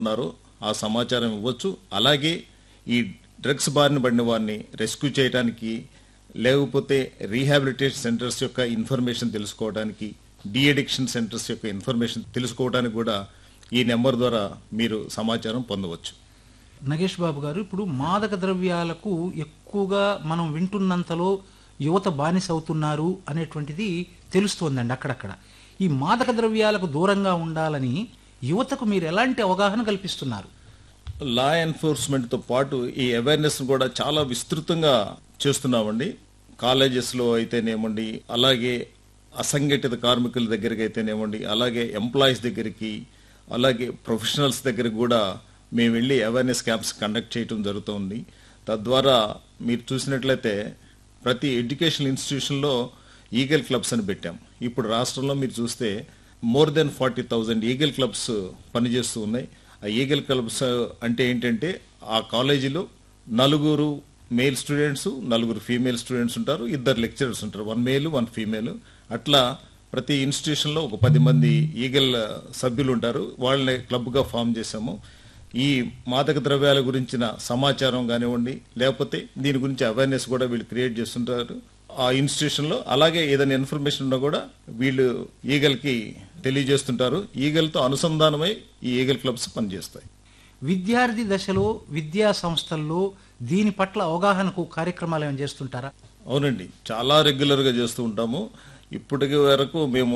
ఉన్నారో ఆ సమాచారం ఇవ్వచ్చు. అలాగే ఈ డ్రగ్స్ బారిన పడిన వారిని రెస్క్యూ చేయడానికి, లేకపోతే రీహాబిలిటేషన్ సెంటర్స్ యొక్క ఇన్ఫర్మేషన్ తెలుసుకోవడానికి, డీ అడిక్షన్ సెంటర్స్ యొక్క ఇన్ఫర్మేషన్ తెలుసుకోవడానికి కూడా ఈ నెంబర్ ద్వారా మీరు సమాచారం పొందవచ్చు. నగేష్ బాబు గారు, ఇప్పుడు మాదక ద్రవ్యాలకు ఎక్కువగా మనం వింటున్నంతలో యువత బానిస అవుతున్నారు అనేటువంటిది తెలుస్తోందండి అక్కడక్కడ. ఈ మాదక ద్రవ్యాలకు దూరంగా ఉండాలని యువతకు మీరు ఎలాంటి అవగాహన కల్పిస్తున్నారు? లా ఎన్ఫోర్స్మెంట్తో పాటు ఈ అవేర్నెస్ కూడా చాలా విస్తృతంగా చేస్తున్నామండి. కాలేజెస్లో అయితేనేమండి, అలాగే అసంఘటిత కార్మికుల దగ్గరికి అయితేనేమండి, అలాగే ఎంప్లాయీస్ దగ్గరికి, అలాగే ప్రొఫెషనల్స్ దగ్గరికి కూడా మేము వెళ్ళి అవేర్నెస్ క్యాంప్స్ కండక్ట్ చేయడం జరుగుతుంది. తద్వారా మీరు చూసినట్లయితే ప్రతి ఎడ్యుకేషనల్ ఇన్స్టిట్యూషన్లో ఈగల్ క్లబ్స్ అని పెట్టాం. ఇప్పుడు రాష్ట్రంలో మీరు చూస్తే మోర్ దెన్ 40,000 ఈగల్ క్లబ్స్ పనిచేస్తూ ఉన్నాయి. ఆ ఈగల్ క్లబ్స్ అంటే ఏంటంటే ఆ కాలేజీలో 4 మేల్ స్టూడెంట్స్, 4 ఫీమేల్ స్టూడెంట్స్ ఉంటారు, 2 లెక్చరర్స్ ఉంటారు, 1 మేల్ 1 ఫీమేల్. అట్లా ప్రతి ఇన్స్టిట్యూషన్లో ఒక 10 మంది ఈగల్ సభ్యులు ఉంటారు. వాళ్ళని క్లబ్గా ఫామ్ చేశాము. ఈ మాదక ద్రవ్యాల గురించిన సమాచారం కానివ్వండి, లేకపోతే దీని గురించి అవేర్నెస్ కూడా వీళ్ళు క్రియేట్ చేస్తుంటారు ఆ ఇన్స్టిట్యూషన్లో. అలాగే ఏదైనా ఇన్ఫర్మేషన్ ఉన్నా కూడా వీళ్ళు ఈగల్కి తెలియజేస్తుంటారు. ఈగల్తో అనుసంధానమై ఈ ఈగల్ క్లబ్స్ పనిచేస్తాయి. విద్యార్థి దశలో విద్యా సంస్థల్లో దీని పట్ల అవగాహనకు కార్యక్రమాలు ఏమైనా చేస్తుంటారా? అవునండి, చాలా రెగ్యులర్గా చేస్తూ ఉంటాము. ఇప్పటికి వరకు మేము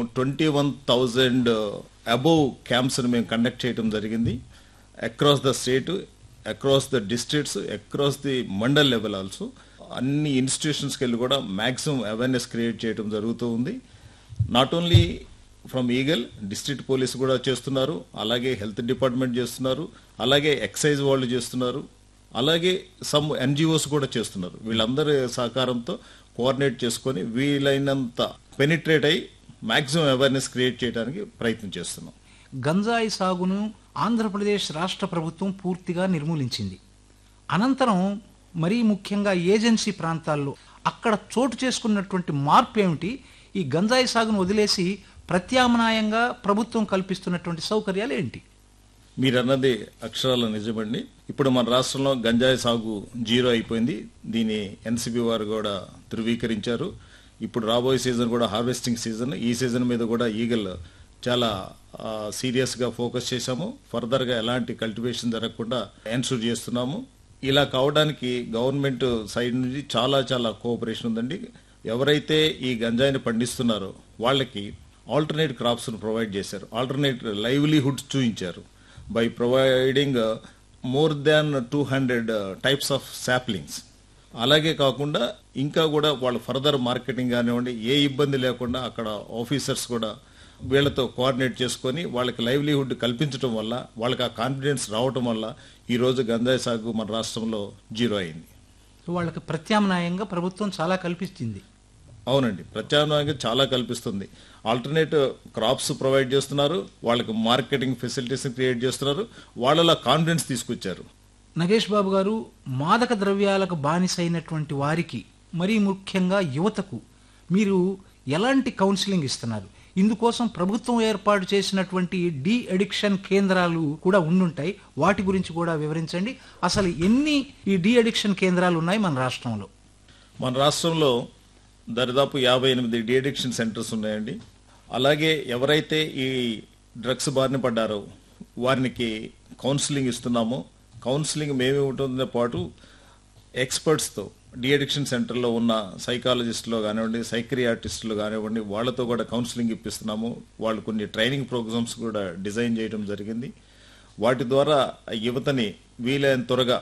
21,000 అబోవ్ క్యాంప్స్ని మేము కండక్ట్ చేయడం జరిగింది. Across the state, across the districts, across the mandal level also. అన్ని ఇన్స్టిట్యూషన్స్కి వెళ్ళి కూడా మ్యాక్సిమం అవేర్నెస్ క్రియేట్ చేయడం జరుగుతూ ఉంది. Not only from eagle, district police కూడా చేస్తున్నారు, అలాగే హెల్త్ డిపార్ట్మెంట్ చేస్తున్నారు, అలాగే ఎక్సైజ్ వాళ్ళు చేస్తున్నారు, అలాగే సమ్ ఎన్జిఓస్ కూడా చేస్తున్నారు. వీళ్ళందరి సహకారంతో కోఆర్డినేట్ చేసుకొని వీలైనంత పెనిట్రేట్ అయ్యి మ్యాక్సిమం అవేర్నెస్ క్రియేట్ చేయడానికి ప్రయత్నం చేస్తున్నాం. గంజాయి సాగును ఆంధ్రప్రదేశ్ రాష్ట్ర ప్రభుత్వం పూర్తిగా నిర్మూలించింది. అనంతరం మరీ ముఖ్యంగా ఏజెన్సీ ప్రాంతాల్లో అక్కడ చోటు చేసుకున్నటువంటి మార్పు ఏమిటి? ఈ గంజాయి సాగును వదిలేసి ప్రత్యామ్నాయంగా ప్రభుత్వం కల్పిస్తున్నటువంటి సౌకర్యాలు ఏంటి? మీరన్నది అక్షరాల నిజమండి. ఇప్పుడు మన రాష్ట్రంలో గంజాయి సాగు 0 అయిపోయింది. దీన్ని ఎన్సిబి వారు కూడా ధృవీకరించారు. ఇప్పుడు రాబోయే సీజన్ కూడా హార్వెస్టింగ్ సీజన్. ఈ సీజన్ మీద కూడా ఈగల్ చాలా సీరియస్గా ఫోకస్ చేశాము. ఫర్దర్గా ఎలాంటి కల్టివేషన్ జరగకుండా ఎన్షూర్ చేస్తున్నాము. ఇలా కావడానికి గవర్నమెంట్ సైడ్ నుంచి చాలా చాలా కోఆపరేషన్ ఉందండి. ఎవరైతే ఈ గంజాయిని పండిస్తున్నారో వాళ్ళకి ఆల్టర్నేట్ క్రాప్స్ను ప్రొవైడ్ చేశారు, ఆల్టర్నేట్ లైవ్లీహుడ్స్ చూపించారు by providing more than 200 types of saplings. అలాగే కాకుండా ఇంకా కూడా వాళ్ళు ఫర్దర్ మార్కెటింగ్ కానివ్వండి, ఏ ఇబ్బంది లేకుండా అక్కడ ఆఫీసర్స్ కూడా వీళ్ళతో కోఆర్డినేట్ చేసుకొని వాళ్ళకి లైవ్లీహుడ్ కల్పించడం వల్ల, వాళ్ళకి ఆ కాన్ఫిడెన్స్ రావటం వల్ల ఈరోజు గంజాయి సాగు మన రాష్ట్రంలో 0 అయింది. వాళ్ళకి ప్రత్యామ్నాయంగా ప్రభుత్వం చాలా కల్పిస్తుంది. అవునండి, ప్రత్యామ్నాయంగా చాలా కల్పిస్తుంది. ఆల్టర్నేట్ క్రాప్స్ ప్రొవైడ్ చేస్తున్నారు, వాళ్ళకి మార్కెటింగ్ ఫెసిలిటీస్ క్రియేట్ చేస్తున్నారు, వాళ్ళలో కాన్ఫిడెన్స్ తీసుకొచ్చారు. నగేష్ బాబు గారు, మాదక ద్రవ్యాలకు బానిసైనటువంటి వారికి, మరీ ముఖ్యంగా యువతకు మీరు ఎలాంటి కౌన్సిలింగ్ ఇస్తున్నారు? ఇందుకోసం ప్రభుత్వం ఏర్పాటు చేసినటువంటి డీ అడిక్షన్ కేంద్రాలు కూడా ఉండుంటాయి, వాటి గురించి కూడా వివరించండి. అసలు ఎన్ని ఈ డీ అడిక్షన్ కేంద్రాలు ఉన్నాయి మన రాష్ట్రంలో? మన రాష్ట్రంలో దరిదాపు 58 డీ అడిక్షన్ సెంటర్స్ ఉన్నాయండి. అలాగే ఎవరైతే ఈ డ్రగ్స్ బారిన పడ్డారో వారికి కౌన్సిలింగ్ ఇస్తున్నామో, కౌన్సిలింగ్ మేమే ఉంటుందో పాటు ఎక్స్పర్ట్స్తో డీ అడిక్షన్ సెంటర్లో ఉన్న సైకాలజిస్టులు కానివ్వండి, సైక్రియాటిస్టులు కానివ్వండి, వాళ్ళతో కూడా కౌన్సిలింగ్ ఇప్పిస్తున్నాము. వాళ్ళు కొన్ని ట్రైనింగ్ ప్రోగ్రామ్స్ కూడా డిజైన్ చేయడం జరిగింది. వాటి ద్వారా యువతని వీలైన త్వరగా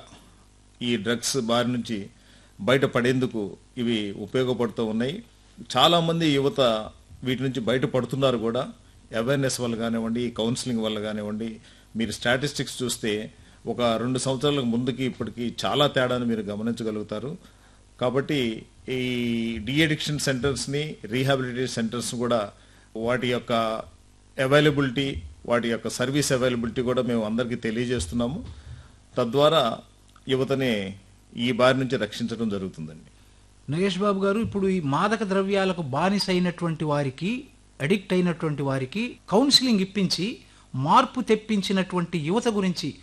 ఈ డ్రగ్స్ బారి నుంచి బయటపడేందుకు ఇవి ఉపయోగపడుతూ ఉన్నాయి. చాలామంది యువత వీటి నుంచి బయటపడుతున్నారు కూడా, అవేర్నెస్ వల్ల కానివ్వండి, ఈ కౌన్సిలింగ్ వల్ల కానివ్వండి. మీరు స్టాటిస్టిక్స్ చూస్తే ఒక 2 సంవత్సరాలకు ముందుకి ఇప్పటికి చాలా తేడాను మీరు గమనించగలుగుతారు. కాబట్టి ఈ డీ అడిక్షన్ సెంటర్స్ని, రీహాబిలిటేషన్ సెంటర్స్ కూడా వాటి యొక్క అవైలబిలిటీ, వాటి యొక్క సర్వీస్ అవైలబిలిటీ కూడా మేము అందరికీ తెలియజేస్తున్నాము. తద్వారా యువతని ఈ బారి నుంచి రక్షించడం జరుగుతుందండి. నగేష్ బాబు గారు, ఇప్పుడు ఈ మాదక ద్రవ్యాలకు బానిసైనటువంటి వారికి, అడిక్ట్ అయినటువంటి వారికి కౌన్సిలింగ్ ఇప్పించి మార్పు తెప్పించినటువంటి యువత గురించి